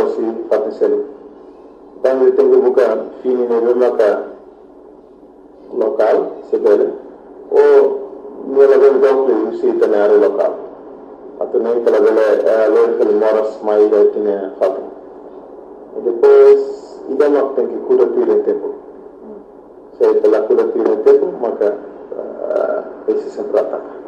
aussi fatisel tangi tengu buka fini ne bemaka local sebele o nela ben donc usi tenare local atene kala bele local moras mai da tine fatu e depois idama tem que cuidar do tempo se pela cuidar do tempo maka esse sempre ataca